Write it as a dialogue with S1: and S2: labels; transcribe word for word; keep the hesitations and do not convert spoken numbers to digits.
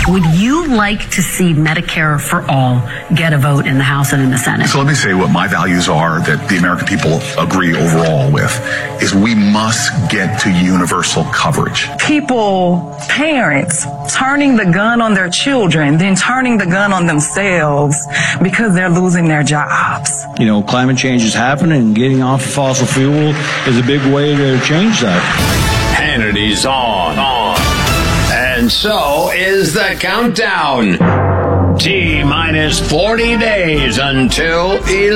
S1: would you like to see Medicare for all get a vote in the House and in the Senate?
S2: So let me say what my values are that the American people agree overall with, is we must get to universal coverage.
S3: People, parents, turning the gun on their children, then turning the gun on themselves because they're losing their jobs.
S4: You know, climate change is happening, and getting off of fossil fuel is a big way to change that.
S5: Hannity's on. on. And so is the countdown. T minus forty days until election.